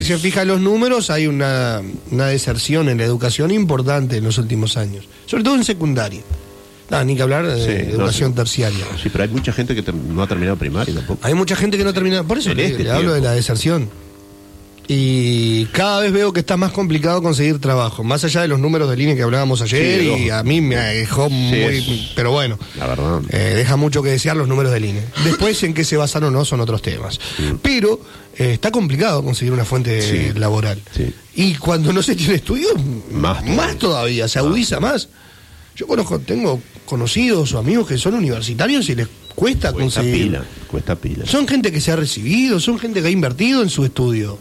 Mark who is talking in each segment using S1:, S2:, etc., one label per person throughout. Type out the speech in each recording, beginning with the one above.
S1: se fijan los números, hay una deserción en la educación importante en los últimos años, sobre todo en secundaria. Ni que hablar de educación terciaria.
S2: Sí, pero hay mucha gente que no ha terminado primaria tampoco.
S1: Hay mucha gente que no ha terminado, por eso le hablo de la deserción. Y cada vez veo que está más complicado conseguir trabajo, más allá de los números del INE que hablábamos ayer, y a mí me dejó muy... Pero bueno,
S2: la verdad,
S1: deja mucho que desear los números del INE. Después, en qué se basan o no, son otros temas. Pero está complicado conseguir una fuente laboral. Sí. Y cuando no se tiene estudio, más todavía, se agudiza más. Yo tengo conocidos o amigos que son universitarios y les cuesta conseguir.
S2: Cuesta pila.
S1: Son gente que se ha recibido, son gente que ha invertido en su estudio.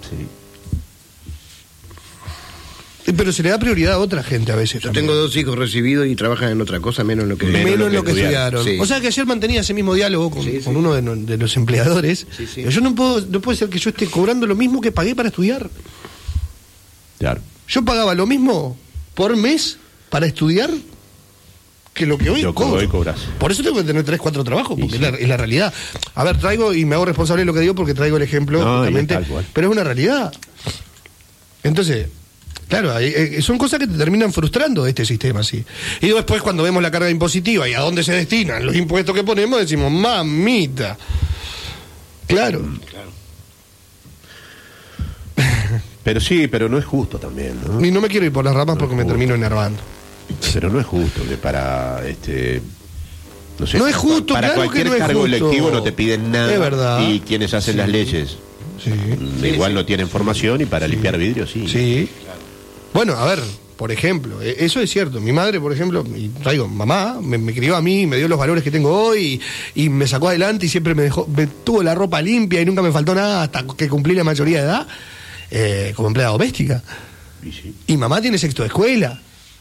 S1: Sí. Pero se le da prioridad a otra gente a veces.
S3: Yo tengo 2 hijos recibidos y trabajan en otra cosa, menos en lo que
S1: estudiaron. Sí. O sea que ayer mantenía ese mismo diálogo con uno de los empleadores. Sí. Yo no puede ser que yo esté cobrando lo mismo que pagué para estudiar.
S2: Claro.
S1: Yo pagaba lo mismo por mes para estudiar que lo que hoy
S2: cobras.
S1: Por eso tengo que tener 3, 4 trabajos, porque es la realidad. A ver, traigo, y me hago responsable de lo que digo porque traigo el ejemplo, justamente, pero es una realidad. Entonces, claro, son cosas que te terminan frustrando de este sistema, sí. Y después cuando vemos la carga impositiva y a dónde se destinan los impuestos que ponemos, decimos, mamita. Claro.
S2: Pero no es justo también, ¿no?
S1: Y no me quiero ir por las ramas porque me termino enervando.
S2: Pero no es justo que para no sé,
S1: no es justo,
S2: para
S1: claro
S2: cualquier
S1: que no
S2: cargo
S1: es justo.
S2: electivo no te piden nada.
S1: Es verdad.
S2: Y quienes hacen las leyes igual no tienen formación, y para limpiar vidrio sí.
S1: Claro. Bueno, a ver, por ejemplo, eso es cierto. Mi madre, por ejemplo, mamá, me crió a mí, me dio los valores que tengo hoy y me sacó adelante y siempre me tuvo la ropa limpia y nunca me faltó nada hasta que cumplí la mayoría de edad, como empleada doméstica. Y mamá tiene 6º de escuela.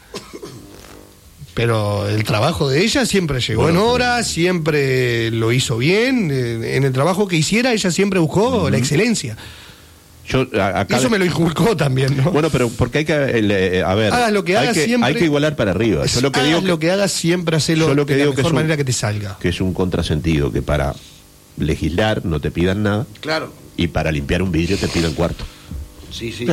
S1: Pero el trabajo de ella siempre llegó en hora, siempre lo hizo bien. En el trabajo que hiciera, ella siempre buscó la excelencia. Eso me lo inculcó también, ¿no?
S2: Bueno, pero porque hay que,
S1: hagas lo que hagas siempre,
S2: hay que igualar para arriba. Yo lo que digo
S1: lo que hagas siempre, hacelo de la mejor manera que te salga.
S2: Que es un contrasentido, que para legislar no te pidan nada.
S3: Claro.
S2: Y para limpiar un vidrio te pidan cuarto.
S3: Sí.
S1: Sí.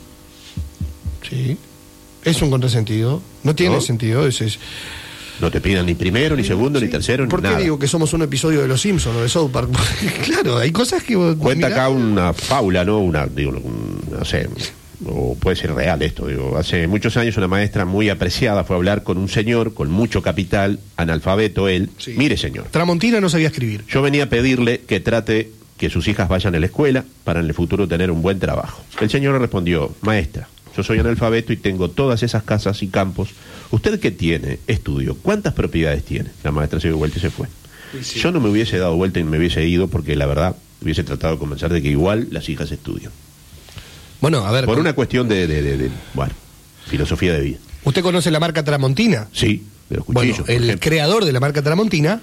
S1: Es un contrasentido. No tiene sentido.
S2: No te pidan ni primero, ni segundo, ni tercero, ni nada.
S1: ¿Por qué digo que somos un episodio de Los Simpsons o de South Park? Claro, hay cosas que...
S2: Cuenta acá una fábula, ¿no? No sé, o puede ser real esto. Hace muchos años una maestra muy apreciada fue a hablar con un señor con mucho capital, analfabeto él. Sí. Mire, señor.
S1: Tramontina no sabía escribir.
S2: Yo venía a pedirle que trate que sus hijas vayan a la escuela para en el futuro tener un buen trabajo. El señor le respondió: maestra, yo soy analfabeto y tengo todas esas casas y campos. ¿Usted qué tiene? Estudio. ¿Cuántas propiedades tiene? La maestra se dio vuelta y se fue. Sí. Yo no me hubiese dado vuelta y me hubiese ido porque la verdad hubiese tratado de convencer de que igual las hijas estudian.
S1: Bueno, a ver...
S2: Por una cuestión de filosofía de vida.
S1: ¿Usted conoce la marca Tramontina?
S2: Sí, de los cuchillos.
S1: Bueno, el creador de la marca Tramontina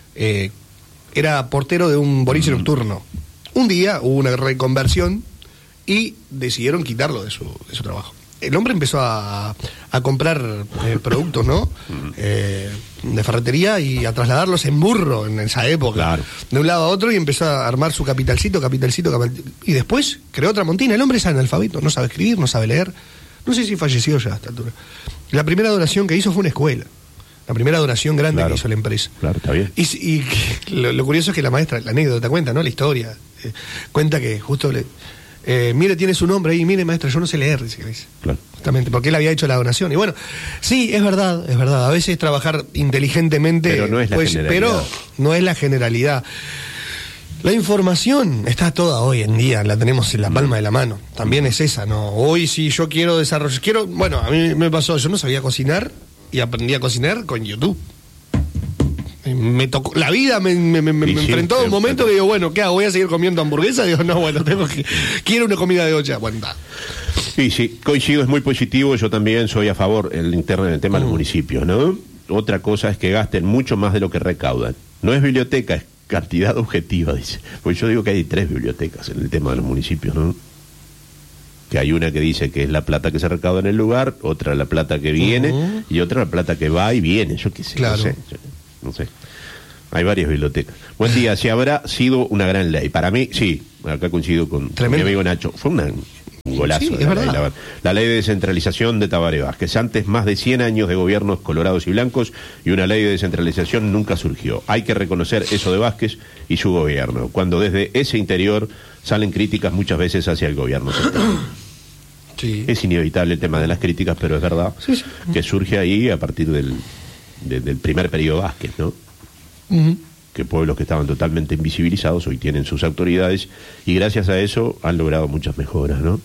S1: era portero de un boliche nocturno. Un día hubo una reconversión y decidieron quitarlo de su trabajo. El hombre empezó a comprar productos, ¿no? De ferretería y a trasladarlos en burro en esa época.
S2: Claro.
S1: De un lado a otro, y empezó a armar su capitalcito. Y después creó Tramontina. El hombre es analfabeto, no sabe escribir, no sabe leer. No sé si falleció ya a esta altura. La primera donación que hizo fue una escuela. La primera donación grande que hizo la empresa.
S2: Claro, está bien.
S1: Y lo curioso es que la maestra, la anécdota cuenta, ¿no? La historia. Cuenta que justo mire, tiene su nombre ahí, mire, maestra, yo no sé leer, dice.
S2: Claro.
S1: Justamente, porque él había hecho la donación. Y bueno, sí, es verdad. A veces trabajar inteligentemente,
S2: pero no es la generalidad.
S1: Pero no es la generalidad. La información está toda hoy en día, la tenemos en la palma de la mano. También es esa, ¿no? Hoy sí yo quiero desarrollar, bueno, a mí me pasó, yo no sabía cocinar y aprendí a cocinar con YouTube. Me tocó, la vida me enfrentó a un momento que digo, bueno, ¿qué hago? ¿Voy a seguir comiendo hamburguesa? Digo, no, bueno, quiero una comida de olla, bueno, da.
S2: Sí, coincido, es muy positivo. Yo también soy a favor en el tema de los municipios, ¿no? Otra cosa es que gasten mucho más de lo que recaudan. No es biblioteca, es cantidad objetiva, dice. Pues yo digo que hay 3 bibliotecas en el tema de los municipios, ¿no? Que hay una que dice que es la plata que se recauda en el lugar, otra la plata que viene y otra la plata que va y viene. Yo qué sé,
S1: claro.
S2: No sé. Hay varias bibliotecas. Buen día, si habrá sido una gran ley. Para mí, sí, acá coincido con mi amigo Nacho. Fue una Un golazo.
S1: Sí,
S2: de
S1: es
S2: la
S1: verdad.
S2: ley. La ley de descentralización de Tabaré Vázquez. Antes, más de 100 años de gobiernos colorados y blancos y una ley de descentralización nunca surgió. Hay que reconocer eso de Vázquez y su gobierno, cuando desde ese interior salen críticas muchas veces hacia el gobierno central.
S1: Sí.
S2: Es inevitable el tema de las críticas, pero es verdad que surge ahí a partir del primer periodo Vázquez, ¿no?
S1: Ujú.
S2: Que pueblos que estaban totalmente invisibilizados hoy tienen sus autoridades y gracias a eso han logrado muchas mejoras, ¿no?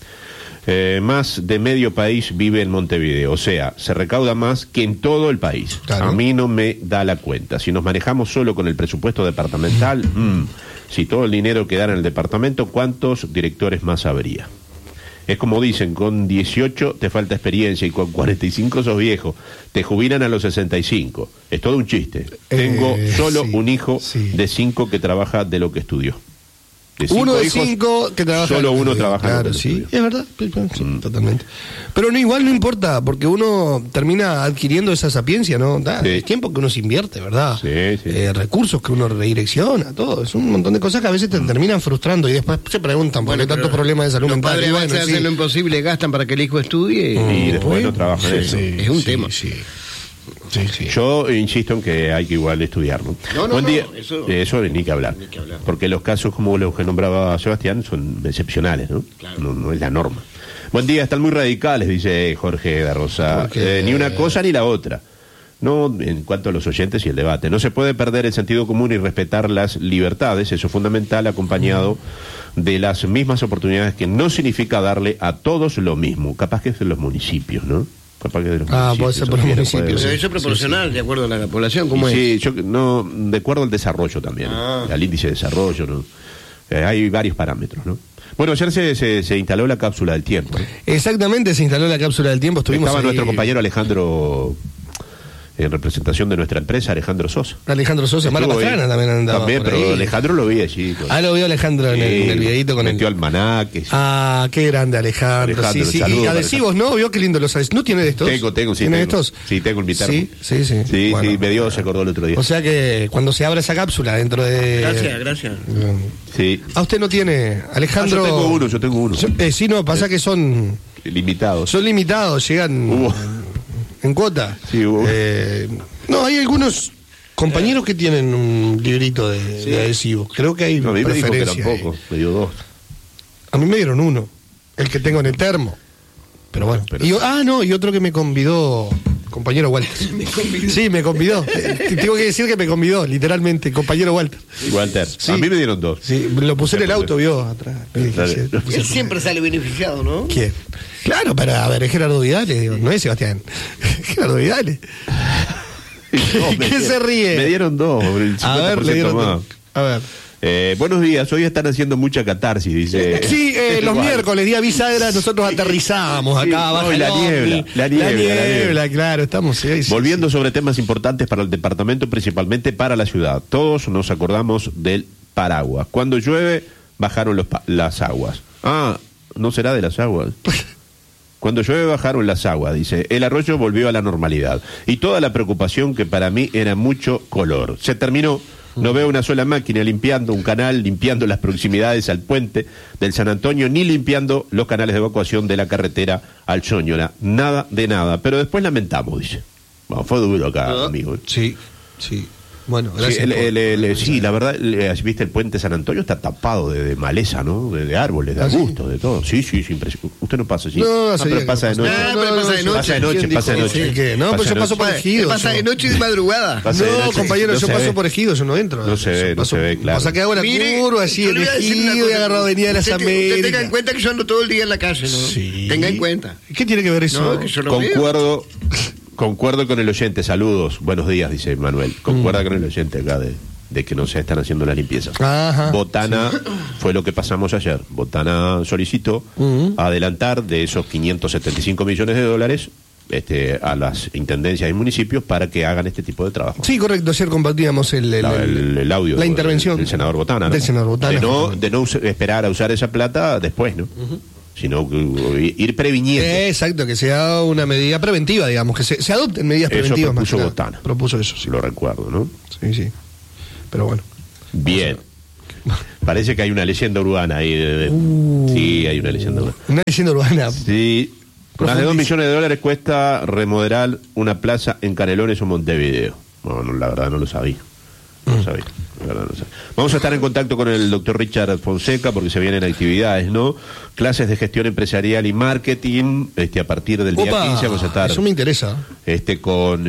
S2: Más de medio país vive en Montevideo, o sea, se recauda más que en todo el país.
S1: Claro.
S2: A mí no me da la cuenta. Si nos manejamos solo con el presupuesto departamental, si todo el dinero quedara en el departamento, ¿cuántos directores más habría? Es como dicen, con 18 te falta experiencia y con 45 sos viejo. Te jubilan a los 65. Es todo un chiste. Tengo solo un hijo de 5 que trabaja de lo que estudió. De 5
S1: Uno de
S2: hijos,
S1: 5 que trabaja.
S2: solo uno trabaja en lo
S1: Claro,
S2: que
S1: sí,
S2: estudió.
S1: es verdad. Sí, totalmente. Pero no, igual no importa, porque uno termina adquiriendo esa sapiencia, ¿no?
S2: Sí.
S1: Es tiempo que uno se invierte, ¿verdad?
S2: Sí, sí.
S1: Recursos que uno redirecciona, todo. Es un montón de cosas que a veces te terminan frustrando y después se preguntan por qué tantos problemas de salud
S3: Los
S1: mental.
S3: padres
S1: Y
S3: a
S1: bueno,
S3: veces
S1: sí.
S3: hacen lo imposible, gastan para que el hijo estudie
S2: Y después no trabajan en eso.
S3: es un tema.
S1: Sí. Sí.
S2: Yo insisto en que hay que igual estudiar, ¿no?
S3: No,
S2: Buen día.
S3: eso-
S2: Ni que hablar.
S3: Ni que hablar.
S2: Porque los casos como los que nombraba Sebastián son excepcionales, ¿no?
S3: Claro.
S2: No es la norma. Buen día, están muy radicales, dice Jorge de Rosa.
S1: Jorge.
S2: Ni una cosa ni la otra. No, en cuanto a los oyentes y el debate. No se puede perder el sentido común y respetar las libertades, eso es fundamental, acompañado de las mismas oportunidades, que no significa darle a todos lo mismo. Capaz que es de los municipios, ¿no? Capaz que de los
S1: Ah,
S2: municipios.
S1: puede ser por los
S2: Puede-
S1: municipios,
S3: Pero eso es proporcional, de acuerdo a la población, ¿cómo es?
S2: Sí, no, de acuerdo al desarrollo también, al índice de desarrollo, ¿no? Hay varios parámetros, ¿no? Bueno, ayer se instaló la cápsula del tiempo, ¿no?
S1: Exactamente, se instaló la cápsula del tiempo. Estuvimos
S2: Estaba
S1: ahí-
S2: nuestro compañero Alejandro, en representación de nuestra empresa, Alejandro Sosa.
S1: Alejandro Sosa, Mara
S2: Estuvo ahí.
S1: Pastrana también andaba.
S2: También,
S1: por
S2: pero
S1: ahí.
S2: Alejandro lo vi allí.
S1: Lo vio Alejandro en el videito con
S2: metió
S1: el.
S2: almanaques.
S1: Ah, qué grande Alejandro.
S2: Alejandro,
S1: sí.
S2: saludos
S1: Y
S2: para
S1: adhesivos, ¿no? Vio qué lindo los adhesivos. ¿No tiene de estos?
S2: Tengo, sí,
S1: ¿Tiene de
S2: tengo.
S1: estos?
S2: Sí, tengo el termo.
S1: Sí.
S2: Sí,
S1: Bueno.
S2: sí, me dio, se acordó el otro día.
S1: O sea que cuando se abra esa cápsula dentro de.
S3: Gracias.
S2: Sí.
S1: Usted no tiene, Alejandro.
S2: Yo tengo uno.
S1: Sí, no, pasa que son
S2: Limitados.
S1: limitados, llegan
S2: Hubo.
S1: en cuota.
S2: Sí, hubo.
S1: No, hay algunos compañeros que tienen un librito de adhesivos. Creo que hay
S2: No, a mí me dijo que
S1: preferencia
S2: eran
S1: ahí.
S2: pocos, me dio 2.
S1: A mí me dieron uno, el que tengo en el termo. Pero bueno.
S2: Pero-
S1: Y otro que me convidó, compañero Walter. Sí, me convidó. Tengo que decir que me convidó, literalmente, compañero Walter.
S2: Walter,
S1: Sí.
S2: a mí me dieron 2.
S1: Sí, lo puse en el auto, vio, atrás.
S2: Claro.
S3: Él siempre sale beneficiado, ¿no?
S1: ¿Quién? Claro, a ver, es Gerardo Vidales, digo, no es Sebastián. Gerardo Vidales. ¿Qué se ríe?
S2: Me dieron 2, el 50%
S1: A ver, le dieron.
S2: más.
S1: A ver.
S2: Buenos días, hoy están haciendo mucha catarsis, dice.
S1: Sí, los
S2: Igual.
S1: miércoles, día bisagra, nosotros aterrizamos
S2: Sí,
S1: acá
S2: no,
S1: abajo.
S2: y la niebla, la niebla.
S1: Claro, estamos. Sí,
S2: Volviendo sobre temas importantes para el departamento, principalmente para la ciudad. Todos nos acordamos del paraguas. Cuando llueve, bajaron las aguas. Ah, ¿no será de las aguas? Cuando llueve bajaron las aguas, dice. El arroyo volvió a la normalidad. Y toda la preocupación que para mí era mucho color. Se terminó. No veo una sola máquina limpiando un canal, limpiando las proximidades al puente del San Antonio, ni limpiando los canales de evacuación de la carretera al Soñora. Nada de nada. Pero después lamentamos, dice. Bueno, fue duro acá, amigo.
S1: Sí. Bueno,
S2: Sí,
S1: gracias.
S2: sí, la verdad, viste, el puente San Antonio está tapado de maleza, ¿no? De árboles, de
S1: ¿Ah, sí?
S2: arbustos, de todo. Sí, impresionante. Usted no pasa allí.
S1: No, hace
S2: pero
S1: día
S2: pasa de
S1: que
S2: noche.
S3: Ah, pero pasa de noche.
S2: Pasa de noche,
S3: ¿Quién
S2: pasa de
S3: dijo?
S2: noche.
S1: Sí, que no,
S2: Pasa
S1: pero yo
S2: de
S1: paso por
S2: noche.
S1: Ejido.
S3: Pasa
S1: yo.
S3: de noche y de madrugada.
S2: Pasa de
S1: No,
S2: noche.
S1: compañero,
S2: No
S1: yo
S2: se
S1: paso
S2: ve.
S1: por Ejido, yo no entro.
S2: No se ve, no se ve, claro.
S1: Pasa que hago la
S3: Mire,
S1: curva así
S3: yo
S1: en
S3: le voy a decir una
S1: Ejido y
S3: cosa.
S1: agarro Avenida de las
S3: Usted tenga en
S1: Américas.
S3: cuenta que yo ando todo el día en la calle, ¿no?
S1: Sí.
S3: Tenga en cuenta.
S1: ¿Qué tiene que ver eso?
S3: No, que yo lo veo.
S2: Concuerdo con el oyente. Saludos. Buenos días, dice Manuel. Concuerda con el oyente acá de que no se están haciendo las limpiezas.
S1: Ajá.
S2: Botana fue lo que pasamos ayer. Botana solicitó adelantar de esos 575 millones de dólares a las intendencias y municipios para que hagan este tipo de trabajo.
S1: Sí, correcto. Ayer compartíamos el
S2: audio
S1: la intervención
S2: del senador Botana, ¿no?
S1: Del senador Botana.
S2: De no esperar a usar esa plata después, ¿no? Sino ir previniendo.
S1: Exacto, que sea una medida preventiva, digamos, que se adopten medidas
S2: Eso
S1: preventivas.
S2: propuso
S1: más que nada.
S2: Botana.
S1: Propuso eso, sí.
S2: Lo recuerdo, ¿no?
S1: Sí. Pero bueno.
S2: Bien. Parece que hay una leyenda urbana ahí. Sí, hay una leyenda urbana.
S1: Una leyenda urbana.
S2: Sí. Más de $2 millones cuesta remodelar una plaza en Canelones o Montevideo. No, la verdad no lo sabía. No lo sabía. La verdad no lo sabía. Vamos a estar en contacto con el doctor Richard Fonseca porque se vienen actividades, ¿no? Clases de gestión empresarial y marketing. A partir del día 15 vamos a estar.
S1: Eso me interesa.
S2: Con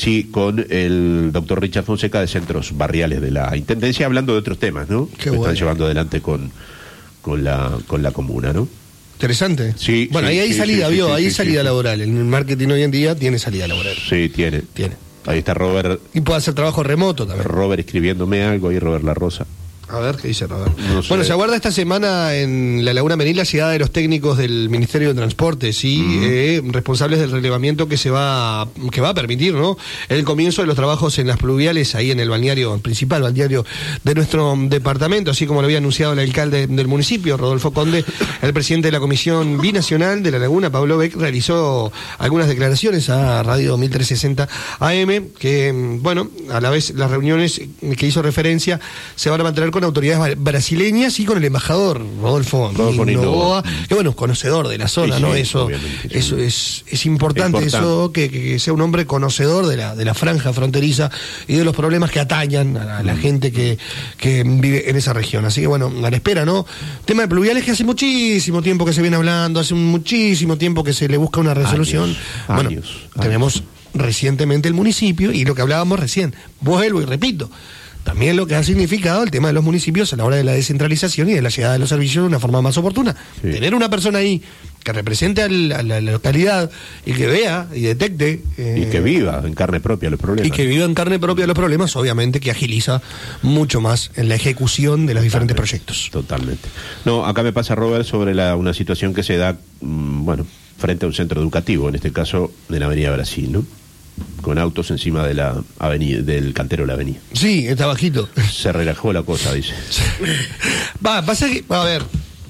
S2: el doctor Richard Fonseca de Centros Barriales de la Intendencia, hablando de otros temas, ¿no?
S1: Qué
S2: que
S1: bueno.
S2: están llevando adelante con la comuna, ¿no?
S1: Interesante.
S2: Sí,
S1: bueno,
S2: sí,
S1: ahí hay
S2: sí,
S1: salida,
S2: sí,
S1: ¿vio?
S2: sí,
S1: ahí hay
S2: sí,
S1: salida
S2: sí.
S1: laboral. El marketing hoy en día tiene salida laboral.
S2: Sí, tiene. Ahí está Robert
S1: Y puede hacer trabajo remoto también.
S2: escribiéndome algo, ahí Robert La Rosa.
S1: A ver, ¿qué dice Robert?
S2: No sé.
S1: Bueno, se aguarda esta semana en la Laguna Menil la llegada de los técnicos del Ministerio de Transportes y responsables del relevamiento que va a permitir, ¿no? El comienzo de los trabajos en las pluviales ahí en el balneario, el principal balneario de nuestro departamento, así como lo había anunciado el alcalde del municipio, Rodolfo Conde. El presidente de la Comisión Binacional de la Laguna, Pablo Beck, realizó algunas declaraciones a Radio 1360 AM, que, bueno, a la vez las reuniones que hizo referencia se van a mantener con autoridades brasileñas y con el embajador Rodolfo Novoa, que bueno, conocedor de la zona,
S2: Sí,
S1: ¿no?
S2: sí,
S1: Eso
S2: obviamente,
S1: es importante, eso que sea un hombre conocedor de la franja fronteriza y de los problemas que atañan a la gente que vive en esa región. Así que bueno, a la espera, ¿no? Tema de pluviales que hace muchísimo tiempo que se viene hablando, hace muchísimo tiempo que se le busca una resolución.
S2: Años.
S1: Tenemos recientemente el municipio y lo que hablábamos recién, vuelvo y repito, también lo que ha significado el tema de los municipios a la hora de la descentralización y de la llegada de los servicios de una forma más oportuna.
S2: Sí.
S1: Tener una persona ahí que represente a la localidad y que vea y detecte...
S2: Y que viva en carne propia los problemas.
S1: Y que viva en carne propia los problemas, obviamente que agiliza mucho más en la ejecución de los diferentes proyectos.
S2: Totalmente. No, acá me pasa, Robert, sobre una situación que se da, frente a un centro educativo, en este caso de la Avenida Brasil, ¿no? Con autos encima de la avenida, del cantero de la avenida.
S1: Sí, está bajito.
S2: Se relajó la cosa, dice.
S1: Pasa que, a ver...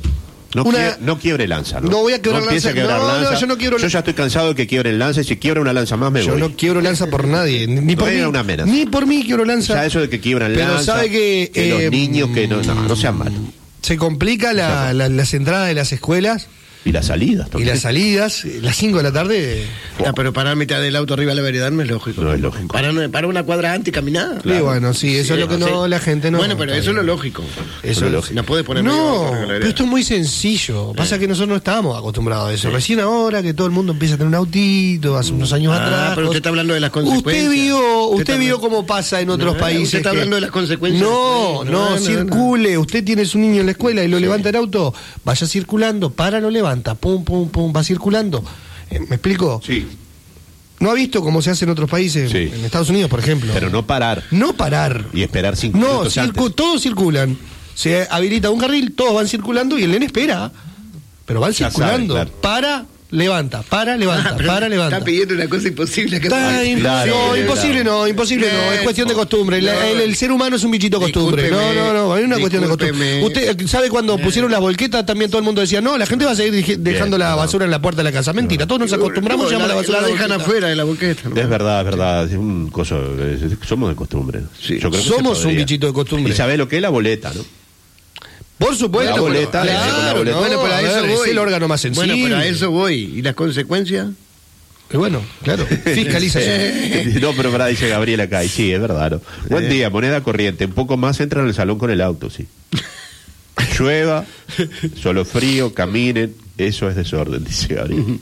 S2: No quiebre Lanza, ¿no?
S1: No voy a quebrar
S2: empiece
S1: Lanza.
S2: a quebrar
S1: No,
S2: Lanza.
S1: yo no quiebro
S2: Yo ya estoy cansado de que quiebre el Lanza y si quiebra una Lanza más me
S1: Yo
S2: voy.
S1: no quiebro Lanza por nadie, ni por
S2: No
S1: mí.
S2: era una amenaza.
S1: Ni por mí quiebro Lanza.
S2: Ya eso de que quiebran
S1: Pero
S2: Lanza,
S1: sabe que,
S2: los niños que no sean malos.
S1: Se complica las entradas de las escuelas
S2: Y las salidas
S1: y
S2: también.
S1: las salidas, las 5 de la tarde.
S3: Pero parar a mitad del auto arriba de la vereda no es lógico.
S2: No es lógico.
S3: Para una cuadra antes y caminar.
S1: Y bueno, sí, eso es lo que no, la gente no.
S3: Bueno, pero eso es lo lógico.
S1: Eso es lógico.
S3: No puede poner medio auto arriba de la
S1: pero
S3: vereda.
S1: esto es muy sencillo. Pasa que nosotros no estábamos acostumbrados a eso. Recién ahora que todo el mundo empieza a tener un autito, hace unos años atrás.
S3: Pero usted está hablando de las consecuencias.
S1: Usted vio cómo pasa en otros países.
S3: Usted está
S1: que-
S3: hablando de las consecuencias.
S1: No, circule. Usted tiene su niño en la escuela y lo levanta el auto, vaya circulando, para, lo levanta, pum, va circulando. ¿Me explico?
S2: Sí.
S1: ¿No ha visto cómo se hace en otros países?
S2: Sí.
S1: En Estados Unidos, por ejemplo.
S2: Pero no parar
S1: No parar.
S2: y esperar 5
S1: No,
S2: minutos antes.
S1: todos circulan. Se habilita un carril, todos van circulando y el nene espera. Pero van
S2: Ya
S1: circulando.
S2: saben, claro.
S1: Para, levanta, para, levanta,
S3: Pero
S1: para, levanta.
S3: Está pidiendo una cosa imposible. Que
S1: Está
S2: Claro,
S1: no,
S2: claro.
S1: imposible no, es cuestión de costumbre. El ser humano es un bichito costumbre. No, es una cuestión de costumbre. Usted sabe cuando pusieron las volquetas, también todo el mundo decía, no, la gente va a seguir dejando la basura en la puerta de la casa. Mentira, todos nos acostumbramos y llevamos la basura a
S3: la
S1: la
S3: dejan
S1: volqueta.
S3: afuera de la boqueta. ¿no?
S2: Es verdad, es un coso, somos de costumbre.
S3: Sí.
S2: Yo creo que
S1: Somos
S2: se podría.
S1: un bichito de costumbre.
S2: Y sabe lo que es la boleta, ¿no?
S1: Por supuesto.
S2: La boleta,
S1: pero-
S2: con la
S1: claro,
S2: boleta.
S1: no,
S3: Bueno, pero a eso
S1: ver,
S3: voy.
S1: es el órgano más sensible.
S3: Bueno, pero a eso voy. ¿Y las consecuencias?
S1: Y bueno, claro, fiscalización.
S2: No, pero dice Gabriel acá, y sí, es verdad. ¿no? Buen día, moneda corriente. Un poco más entran al salón con el auto, sí. Llueva, solo frío, caminen. Eso es desorden, dice Gabriel.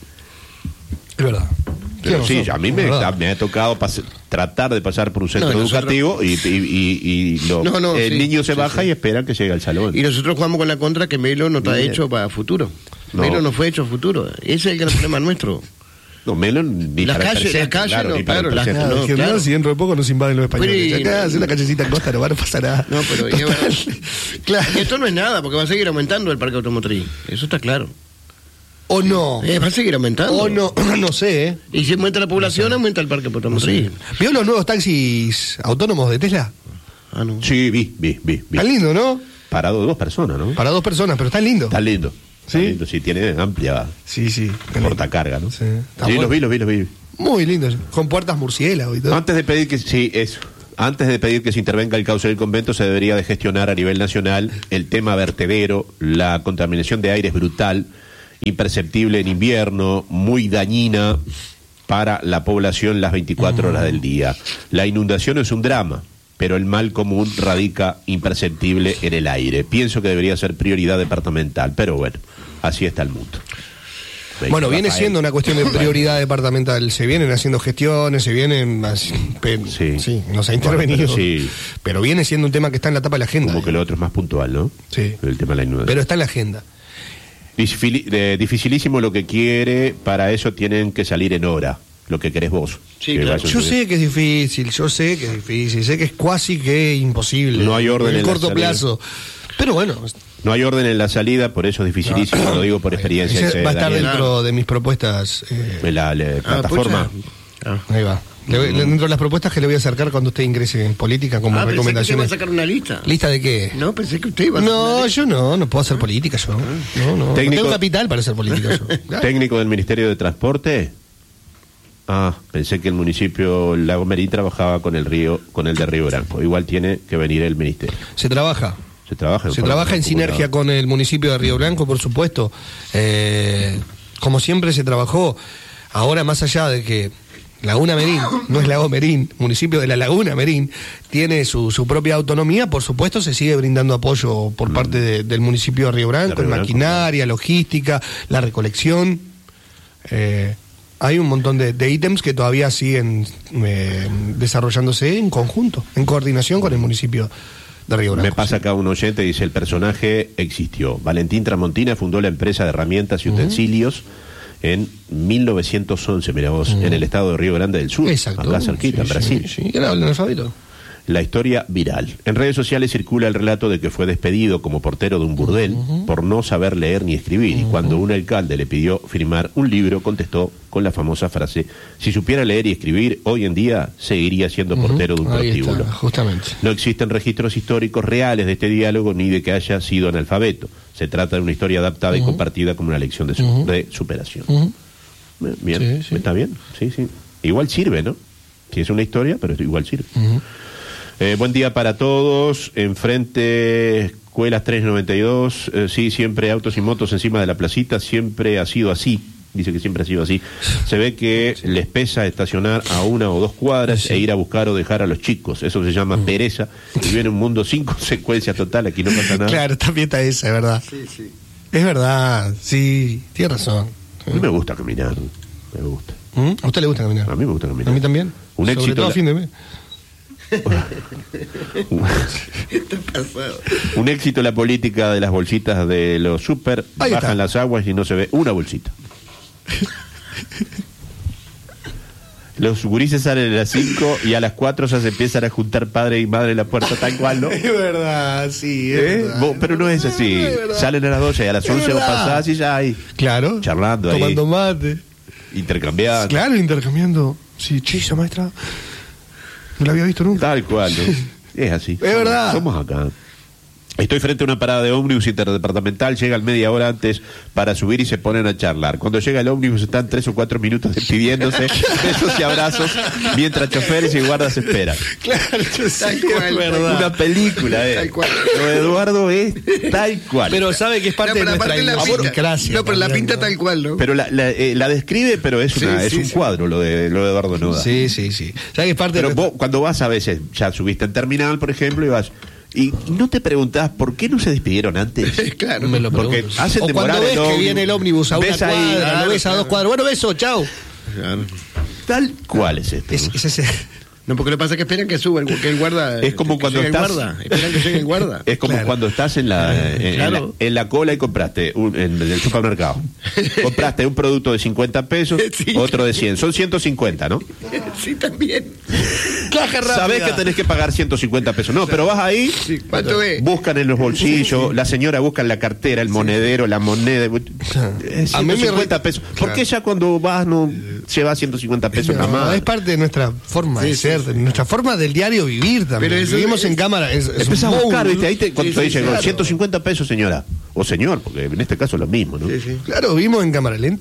S1: Es verdad.
S2: Pero sí,
S1: Tiene
S2: a mí
S1: razón,
S2: me ha tocado tratar de pasar por un centro
S3: No, nosotros-
S2: educativo y el
S3: sí,
S2: niño se
S3: sí,
S2: baja
S3: sí.
S2: y espera que llegue al salón.
S3: Y nosotros jugamos con la contra que Melo no está
S2: Bien.
S3: hecho para futuro.
S2: No.
S3: Melo no fue hecho a futuro. Ese es el gran problema nuestro.
S2: No, Melon ni
S3: Las
S2: para el
S3: calles-
S2: presente,
S3: las calles
S2: claro,
S3: no,
S2: ni para el
S3: claro, las-
S2: presente.
S1: Nada,
S3: No,
S1: dijeron,
S3: claro.
S1: si dentro de poco nos invaden los españoles.
S3: Pero,
S1: Acá hace una callecita en costa, no va a pasar nada.
S3: No, pero
S1: Total. Claro.
S3: Y esto no es nada, porque va a seguir aumentando el parque automotriz. Eso está claro.
S1: O no.
S3: Va a seguir aumentando.
S1: O no, no sé, ¿eh?
S3: Y si aumenta la población, aumenta el parque automotriz.
S1: ¿Vio los nuevos taxis autónomos de Tesla?
S3: Ah, no.
S2: Sí, vi.
S1: Están lindos, ¿no?
S2: Parado 2 personas, ¿no?
S1: Para 2 personas, pero están lindos.
S2: Está lindo. Está
S1: ¿Sí?
S2: lindo, sí, tiene amplia
S1: Sí.
S2: portacarga, ¿no?
S1: Sí.
S2: Sí,
S1: Está bueno.
S2: los vi.
S1: Muy lindos. Con puertas murciélago y todo.
S2: Antes de pedir que sí, eso. Antes de pedir que se intervenga el cauce del convento, se debería de gestionar a nivel nacional el tema vertedero. La contaminación de aire es brutal, imperceptible en invierno, muy dañina para la población las 24 horas del día. La inundación es un drama, pero el mal común radica imperceptible en el aire. Pienso que debería ser prioridad departamental, pero bueno, así está el mundo.
S1: Bueno, viene siendo una cuestión de prioridad departamental. Se vienen haciendo gestiones, se vienen... Sí, nos ha intervenido. Pero viene siendo un tema que está en la tapa de la agenda.
S2: Como que lo otro es más puntual, ¿no?
S1: Sí.
S2: El tema de la inundación.
S1: Pero está en la agenda.
S2: Dificilísimo lo que quiere, para eso tienen que salir en hora. Lo que querés vos.
S3: Sí, claro.
S1: Yo sé que es difícil, sé que es casi que imposible.
S2: No hay orden
S1: en el
S2: en
S1: corto plazo. Pero bueno...
S2: No hay orden en la salida, por eso es dificilísimo, lo digo por experiencia.
S1: Va a estar dentro de mis propuestas.
S2: La plataforma.
S1: Ahí va. Dentro de las propuestas que le voy a acercar cuando usted ingrese en política como recomendaciones.
S3: ¿Pensé que usted iba a sacar una lista?
S1: ¿Lista de qué?
S3: No, pensé que usted iba a sacar una lista.
S1: Yo no puedo hacer política yo. No tengo capital para hacer política yo.
S2: ¿Técnico del Ministerio de Transporte? Pensé que el municipio Lago Merín trabajaba con el de Río Branco. Igual tiene que venir el ministerio.
S1: Se trabaja en sinergia con el municipio de Río Branco, por supuesto. Como siempre se trabajó. Ahora, más allá de que Laguna Merín no es Lago Merín, municipio de la Laguna Merín tiene su propia autonomía, por supuesto se sigue brindando apoyo por parte del municipio de Río Branco, en maquinaria, logística, la recolección. Hay un montón de ítems que todavía siguen desarrollándose en conjunto, en coordinación con el municipio de Río Branco.
S2: Me pasa acá un oyente, dice: el personaje existió. Valentín Tramontina fundó la empresa de herramientas y utensilios en 1911, mira vos, en el estado de Río Grande del Sur.
S1: Exacto.
S2: Acá cerquita, en Brasil.
S1: Sí, era el analfabeto.
S2: La historia viral. En redes sociales circula el relato de que fue despedido como portero de un burdel por no saber leer ni escribir. Y cuando un alcalde le pidió firmar un libro, contestó con la famosa frase: si supiera leer y escribir, hoy en día seguiría siendo portero de un prostíbulo.
S1: Está, justamente.
S2: No existen registros históricos reales de este diálogo ni de que haya sido analfabeto. Se trata de una historia adaptada y compartida como una lección de superación. Bien, sí. ¿Está bien? Sí. Igual sirve, ¿no? Si es una historia, pero igual sirve. Buen día para todos. Enfrente, Escuelas 392. Sí, siempre autos y motos encima de la placita. Siempre ha sido así. Dice que siempre ha sido así. Se ve que les pesa estacionar a 1 o 2 cuadras e ir a buscar o dejar a los chicos. Eso se llama pereza. Y viene un mundo sin consecuencias total. Aquí no pasa nada.
S1: Claro, también está esa, es verdad. Sí. Es verdad, sí. Tiene razón.
S2: A mí me gusta caminar. Me gusta.
S1: ¿A usted le gusta caminar?
S2: A mí me gusta caminar.
S1: A mí también.
S2: Un éxito.
S1: Sobre todo a fin de mes.
S2: Un éxito la política de las bolsitas de los super. Bajan las aguas y no se ve una bolsita. Los gurises salen a las 5 y a las 4 ya se empiezan a juntar padre y madre en la puerta, tal cual, ¿no?
S1: Es verdad, sí, es verdad.
S2: Pero no es así. Salen a las 12 y a las 11 pasás y ya hay.
S1: Claro.
S2: Charlando
S1: tomando
S2: ahí.
S1: mate.
S2: Intercambiando.
S1: Claro, intercambiando. Sí, chisa, maestra. No la había visto nunca.
S2: Tal cual, ¿no? Es así.
S1: Es verdad.
S2: Somos acá. Estoy frente a una parada de ómnibus interdepartamental, llegan media hora antes para subir y se ponen a charlar. Cuando llega el ómnibus están 3 o 4 minutos despidiéndose, besos y abrazos, mientras choferes y guardas esperan.
S1: Claro, yo sé,
S3: tal cual,
S1: es verdad.
S2: Una película,
S3: Tal cual.
S2: Lo de Eduardo es tal cual.
S1: Pero sabe que es parte de nuestra idiosincrasia.
S3: No, pero la pinta tal cual, ¿no?
S2: Pero la describe, pero es un cuadro lo de Eduardo Noda.
S1: Sí. ¿Sabe que es parte
S2: pero
S1: de
S2: vos, cuando vas a veces, ya subiste en terminal, por ejemplo, y vas... Y no te preguntás por qué no se despidieron antes.
S3: Claro,
S1: me lo
S2: porque
S1: pregunto.
S2: hacen
S1: o
S2: demorar
S1: cuando ves
S2: el ómnibus,
S1: que viene el ómnibus a una
S2: ves
S1: cuadra,
S2: ahí,
S1: lo ves a 2 cuadras. Bueno, beso, chao.
S3: Claro.
S2: Tal cual es esto.
S1: Es ese.
S3: No, porque lo que pasa es que esperan que suba el guarda.
S2: Es como cuando estás.
S3: Esperan que llegue el guarda.
S2: Es como cuando estás en la cola y compraste en el supermercado. Compraste un producto de 50 pesos, otro de 100. Son 150, ¿no?
S3: Sí, también.
S1: Caja rápida.
S2: Sabés que tenés que pagar 150 pesos. No, pero vas ahí,
S3: ¿cuánto es?
S2: buscan en los bolsillos, la señora busca en la cartera, el monedero, la moneda. 150 pesos. ¿Por qué ya cuando vas no llevas 150 pesos nada más?
S1: Es parte de nuestra forma de ser, de nuestra forma del diario vivir también.
S3: Pero eso
S1: vivimos en cámara.
S2: Empezás a buscar, ¿viste? Ahí cuando te dicen, claro, 150 pesos, señora. O señor, porque en este caso es lo mismo, ¿no?
S1: Claro, vivimos en cámara lenta.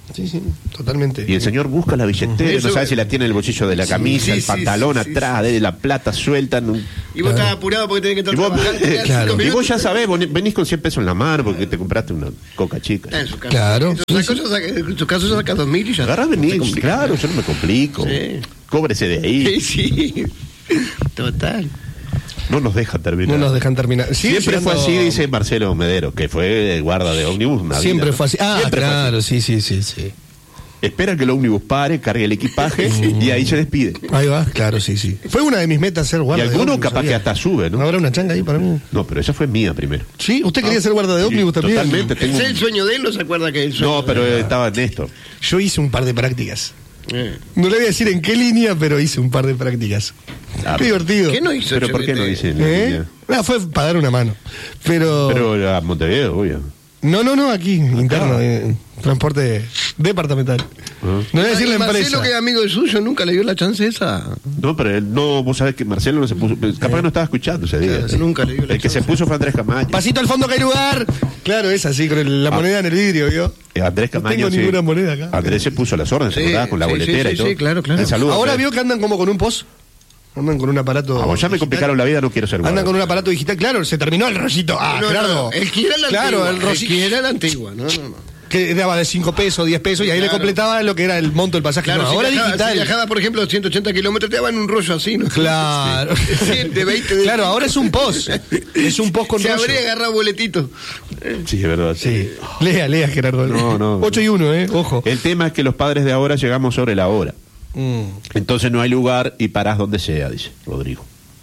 S1: Sí, totalmente.
S2: Y el señor busca la billetera, no sabe si la tiene en el bolsillo de la camisa, el pantalón atrás, de la plata suelta.
S3: Y vos estás apurado porque tenés que estar trabajando.
S1: Claro.
S2: Y vos ya sabés, venís con 100 pesos en la mano porque te compraste una coca chica.
S3: En su caso.
S1: Claro.
S3: En tu caso saca 2.000 y ya.
S2: Agarrá, venís, claro, yo no me complico.
S3: Sí.
S2: Cóbrese de ahí.
S3: Sí. Total.
S2: No nos dejan terminar.
S1: No nos dejan terminar.
S2: Siempre fue así, dice Marcelo Medero, que fue el guarda de ómnibus.
S1: Siempre fue así.
S2: Siempre
S1: claro,
S2: fue así.
S1: sí.
S2: Espera que el ómnibus pare, cargue el equipaje y ahí se despide.
S1: Ahí va, claro, sí. Fue una de mis metas ser guarda
S2: y
S1: de
S2: alguno
S1: ómnibus.
S2: capaz que hasta sube, ¿no?
S1: ¿Habrá una changa ahí para mí?
S2: No, pero esa fue mía primero.
S1: Sí, ¿usted quería ser guarda de ómnibus también?
S2: Totalmente.
S3: ¿Es el sueño de él o se acuerda que es el sueño?
S2: No, pero estaba Néstor.
S1: Yo hice un par de prácticas. No le voy a decir en qué línea, pero hice un par de prácticas. Qué divertido.
S3: ¿Qué no hizo?
S2: ¿Pero por qué no dice?
S1: No, fue para dar una mano.
S2: Pero a Montevideo, obvio.
S1: No, aquí, interno, transporte departamental. No voy a decir la empresa.
S3: Marcelo, que es amigo de suyo, nunca le dio la chance esa.
S2: No, pero él no, vos sabés que Marcelo no se puso, capaz que no estaba escuchando ese día.
S3: Nunca le dio la
S2: El que
S3: chance.
S2: se puso fue Andrés Camaño.
S1: Pasito al fondo que hay lugar. Claro, es así, con la moneda en el vidrio, ¿vio?
S2: Andrés
S1: No
S2: Camaño,
S1: tengo ninguna moneda acá.
S2: Andrés se puso las órdenes, ¿verdad? Con la boletera y todo.
S3: Sí, claro.
S2: El saludo.
S1: Ahora
S2: Andrés.
S1: vio que andan como con un post. Andan con un aparato.
S2: Vamos, ya me
S1: digital.
S2: complicaron la vida, no quiero ser guarda.
S1: Andan con un aparato digital, claro, se terminó el rollito. Gerardo.
S3: El que era la
S1: Claro,
S3: antigua.
S1: el rollito.
S3: que era la antigua. No.
S1: Que daba de 5 pesos, 10 pesos, y ahí le completaba lo que era el monto del pasaje.
S3: Claro,
S1: No,
S3: si
S1: ahora
S3: viajaba,
S1: digital.
S3: Si viajaba, por ejemplo, 180 kilómetros, te daban un rollo así, ¿no?
S1: Claro.
S3: De 20 de...
S1: Claro, ahora es un post. Es un post con
S3: Se
S1: rollo.
S3: habría agarrado boletito.
S2: Sí, es verdad.
S1: Sí. Lea, Gerardo.
S2: No.
S1: 8 y 1, ojo.
S2: El tema es que los padres de ahora llegamos sobre la hora. Entonces no hay lugar y parás donde sea, dice Rodrigo.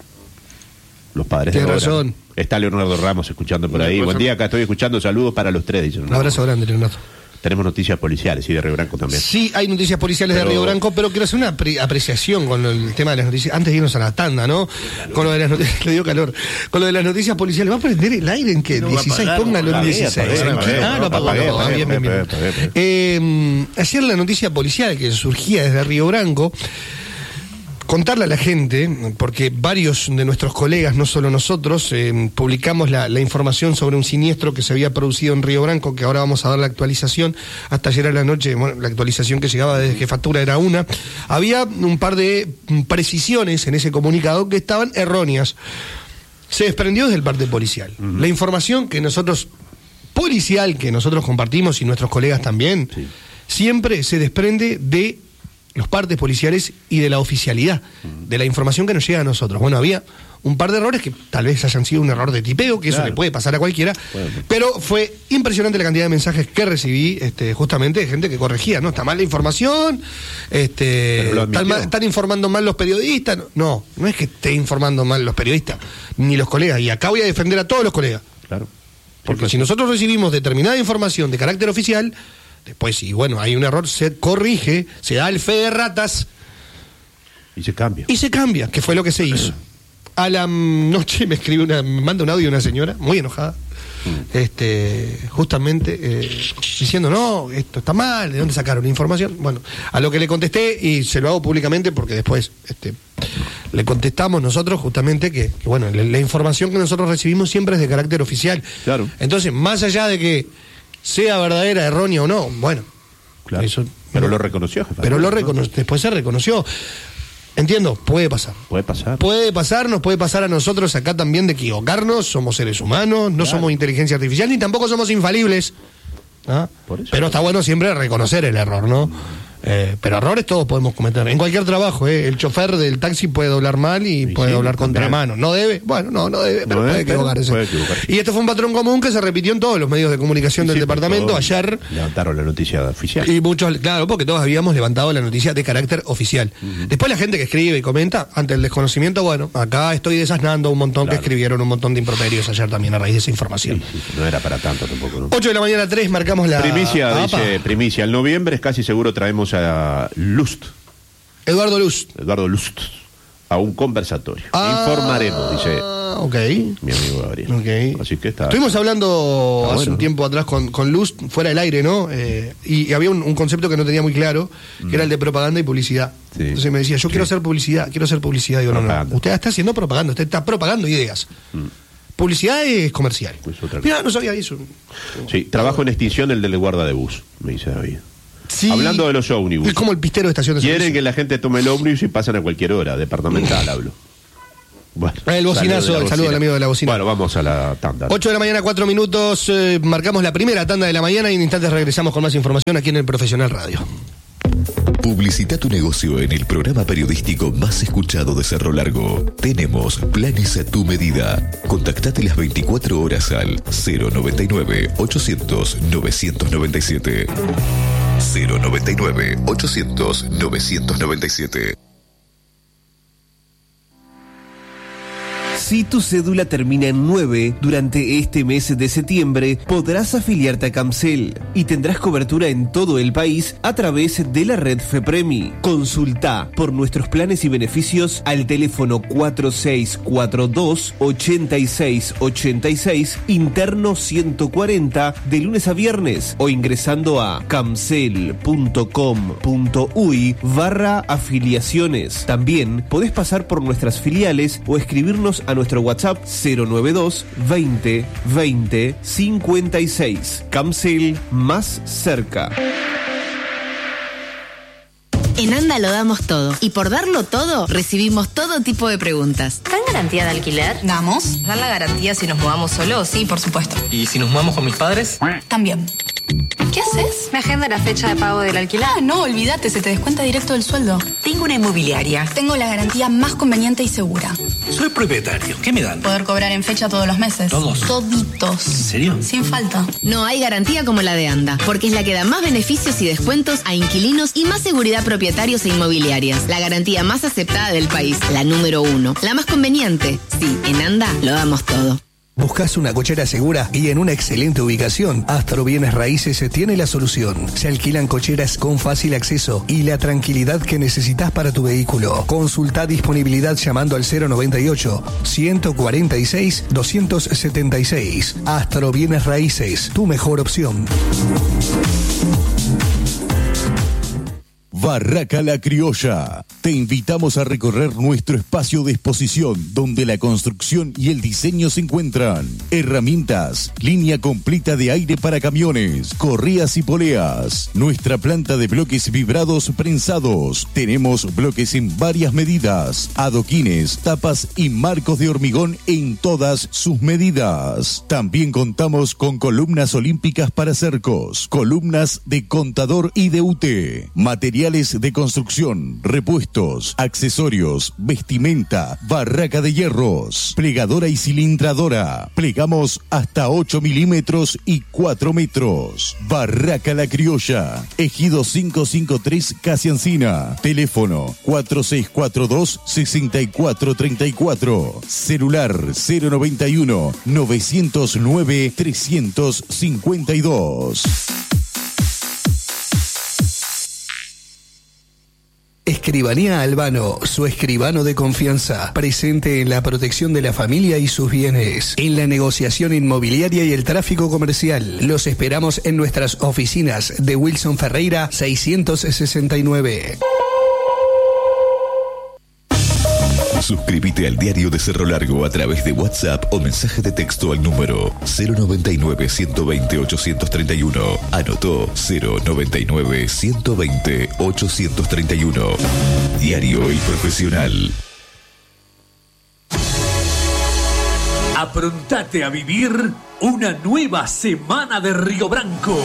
S2: Los padres
S1: Tiene
S2: de ahora.
S1: razón.
S2: Está Leonardo Ramos escuchando por ahí. Buen día, acá estoy escuchando. Saludos para los tres, dice.
S1: Un abrazo grande, Leonardo.
S2: Tenemos noticias policiales y de Río Branco también.
S1: Sí, hay noticias policiales de Río Branco, pero quiero hacer una apreciación con el tema de las noticias. Antes de irnos a la tanda, ¿no? Con lo de las noticias, le dio calor. Con lo de las noticias policiales. ¿Va a prender el aire en qué?
S3: No va a
S1: 16,
S3: apagar,
S1: póngalo en
S3: no,
S1: 16. Lo apagó. Bien. Ayer la noticia policial que surgía desde Río Branco. Contarle a la gente, porque varios de nuestros colegas, no solo nosotros, publicamos la información sobre un siniestro que se había producido en Río Branco, que ahora vamos a dar la actualización. Hasta ayer a la noche, bueno, la actualización que llegaba desde jefatura era una. Había un par de precisiones en ese comunicado que estaban erróneas. Se desprendió desde el parte policial. La información que nosotros, policial, que nosotros compartimos y nuestros colegas también, siempre se desprende de los partes policiales y de la oficialidad, de la información que nos llega a nosotros. Bueno, había un par de errores que tal vez hayan sido un error de tipeo, que eso le puede pasar a cualquiera, pero fue impresionante la cantidad de mensajes que recibí, justamente de gente que corregía, ¿no? Está mal la información, están informando mal los periodistas. No es que esté informando mal los periodistas, ni los colegas, y acá voy a defender a todos los colegas.
S2: Claro.
S1: Porque si nosotros recibimos determinada información de carácter oficial, después, si bueno, hay un error, se corrige, se da el fe de ratas.
S2: Y se cambia.
S1: Y se cambia, que fue lo que se hizo. A la noche me manda un audio una señora, muy enojada, justamente diciendo, no, esto está mal, ¿de dónde sacaron la información? Bueno, a lo que le contesté, y se lo hago públicamente porque después le contestamos nosotros justamente que bueno, la información que nosotros recibimos siempre es de carácter oficial.
S2: Claro.
S1: Entonces, más allá de que sea verdadera, errónea o no, bueno,
S2: claro.
S1: Eso,
S2: pero lo reconoció, jefe.
S1: Pero después se reconoció. Entiendo, puede pasar.
S2: Puede pasar.
S1: Puede pasar, nos puede pasar a nosotros acá también de equivocarnos, somos seres humanos, no somos inteligencia artificial, ni tampoco somos infalibles. ¿Ah?
S2: Por eso.
S1: Pero está bueno siempre reconocer el error, ¿no? Pero errores todos podemos cometer. En cualquier trabajo, el chofer del taxi puede doblar mal y puede doblar contramano. ¿No debe? Bueno, no debe, pero puede equivocarse. Y este fue un patrón común que se repitió en todos los medios de comunicación del departamento ayer.
S2: Levantaron la noticia oficial.
S1: Y muchos, claro, porque todos habíamos levantado la noticia de carácter oficial. Después la gente que escribe y comenta, ante el desconocimiento, bueno, acá estoy desasnando un montón que escribieron un montón de improperios ayer también a raíz de esa información.
S2: Sí, no era para tanto tampoco, ¿no?
S1: 8 de la mañana 3, marcamos la...
S2: Primicia, dice, primicia. En noviembre es casi seguro traemos a Lust.
S1: Eduardo Lust.
S2: A un conversatorio. Informaremos, dice
S1: ok.
S2: mi amigo Gabriel.
S1: Okay.
S2: Así que está.
S1: Estuvimos hablando hace un tiempo atrás con Lust, fuera del aire, ¿no? Y había un concepto que no tenía muy claro, que era el de propaganda y publicidad. Sí. Entonces me decía, yo quiero hacer publicidad. Digo, no. Usted está haciendo propaganda, usted está propagando ideas. Publicidad es comercial.
S2: Pues
S1: Mira, no sabía eso.
S2: Sí, trabajo en extinción el del guarda de bus, me dice David.
S1: Sí.
S2: Hablando de los ómnibus.
S1: Es como el pistero de estación de
S2: Quieren
S1: servicio.
S2: que la gente tome el ómnibus y pasan a cualquier hora, departamental hablo. Bueno,
S1: El bocinazo, el saludo al amigo de la bocina.
S2: Bueno, vamos a la tanda.
S1: 8 de la mañana, 4 minutos. Marcamos la primera tanda de la mañana y en instantes regresamos con más información aquí en el Profesional Radio.
S4: Publicita tu negocio en el programa periodístico más escuchado de Cerro Largo. Tenemos planes a tu medida. Contactate las 24 horas al 099-800-997. 099-800-997.
S5: Si tu cédula termina en 9, durante este mes de septiembre podrás afiliarte a Camcel y tendrás cobertura en todo el país a través de la red FEPREMI. Consulta por nuestros planes y beneficios al teléfono 4642-8686, interno 140, de lunes a viernes, o ingresando a camcel.com.uy/afiliaciones. También podés pasar por nuestras filiales o escribirnos a nuestro WhatsApp 092 20 20 56. Camcel, más cerca.
S6: En Anda lo damos todo. Y por darlo todo, recibimos todo tipo de preguntas.
S7: ¿Dan garantía de alquiler?
S8: Damos.
S7: ¿Dan la garantía si nos mudamos solos?
S8: Sí, por supuesto.
S9: ¿Y si nos mudamos con mis padres?
S8: También. ¿Qué haces?
S7: Me agenda la fecha de pago del alquiler.
S8: Ah, no, olvídate, se te descuenta directo del sueldo.
S10: Tengo una inmobiliaria.
S8: Tengo la garantía más conveniente y segura.
S9: Soy propietario. ¿Qué me dan?
S8: Poder cobrar en fecha todos los meses.
S9: ¿Todos?
S8: Toditos.
S9: ¿En serio?
S8: Sin falta.
S6: No hay garantía como la de Anda, porque es la que da más beneficios y descuentos a inquilinos y más seguridad a propietarios e inmobiliarias. La garantía más aceptada del país, la número 1, la más conveniente. Sí, en Anda lo damos todo.
S11: ¿Buscas una cochera segura y en una excelente ubicación? Astro Bienes Raíces tiene la solución. Se alquilan cocheras con fácil acceso y la tranquilidad que necesitas para tu vehículo. Consulta disponibilidad llamando al 098-146-276. Astro Bienes Raíces, tu mejor opción.
S12: Barraca La Criolla. Te invitamos a recorrer nuestro espacio de exposición donde la construcción y el diseño se encuentran. Herramientas, línea completa de aire para camiones, correas y poleas. Nuestra planta de bloques vibrados prensados. Tenemos bloques en varias medidas, adoquines, tapas y marcos de hormigón en todas sus medidas. También contamos con columnas olímpicas para cercos, columnas de contador y de UTE, materiales de construcción, repuestos, accesorios, vestimenta, barraca de hierros, plegadora y cilindradora. Plegamos hasta 8 milímetros y 4 metros. Barraca La Criolla, Ejido 553 Casi Encina. Teléfono 4642-6434. Celular 091-909-352.
S11: Escribanía Albano, su escribano de confianza, presente en la protección de la familia y sus bienes, en la negociación inmobiliaria y el tráfico comercial. Los esperamos en nuestras oficinas de Wilson Ferreira 669.
S4: Suscríbete al Diario de Cerro Largo a través de WhatsApp o mensaje de texto al número 099-120-831. Anotó 099-120-831. Diario y Profesional.
S13: Aprontate a vivir una nueva semana de Río Branco.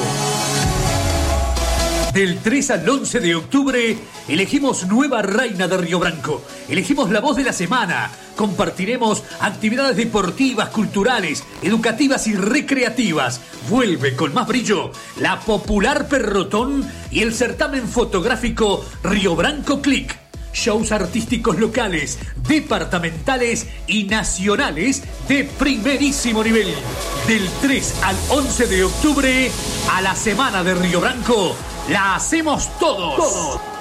S13: Del 3 al 11 de octubre elegimos nueva reina de Río Branco. Elegimos la voz de la semana. Compartiremos actividades deportivas, culturales, educativas y recreativas. Vuelve con más brillo la popular Perrotón y el certamen fotográfico Río Branco Click. Shows artísticos locales, departamentales y nacionales de primerísimo nivel. Del 3 al 11 de octubre, a la semana de Río Branco, la hacemos todos.